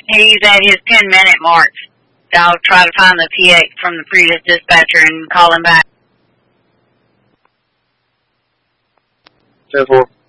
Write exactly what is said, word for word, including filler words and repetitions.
He's at his ten minute mark. I'll try to find the P X from the previous dispatcher and call him back. ten four.